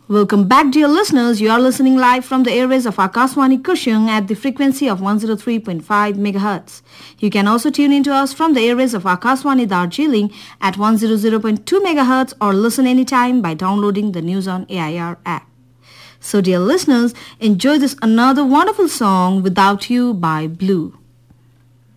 Welcome back, dear listeners. You are listening live from the airways of Akashwani Kushing at the frequency of 103.5 MHz. You can also tune into us from the airways of Akashwani Darjeeling at 100.2 MHz or listen anytime by downloading the News on AIR app. So, dear listeners, enjoy this another wonderful song, Without You by Blue.